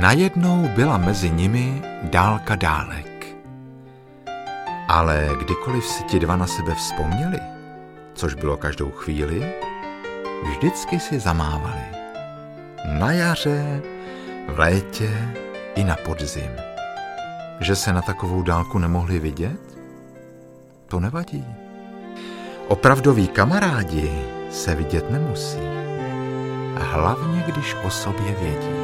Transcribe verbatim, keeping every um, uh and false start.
najednou byla mezi nimi dálka dálek. Ale kdykoliv si ti dva na sebe vzpomněli, což bylo každou chvíli, vždycky si zamávali. Na jaře, v létě i na podzim. Že se na takovou dálku nemohli vidět? To nevadí. Opravdoví kamarádi se vidět nemusí. Hlavně, když o sobě vědí.